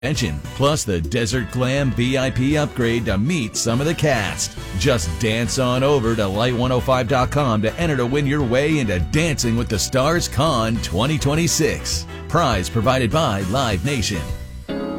plus the Desert Glam VIP upgrade to meet some of the cast. Just dance on over to Light105.com to enter to win your way into Dancing with the Stars Con 2026. Prize provided by Live Nation.